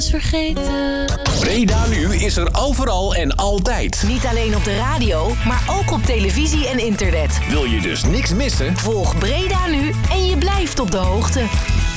vergeten. Breda Nu is er overal en altijd. Niet alleen op de radio, maar ook op televisie en internet. Wil je dus niks missen? Volg Breda Nu en je blijft op de hoogte.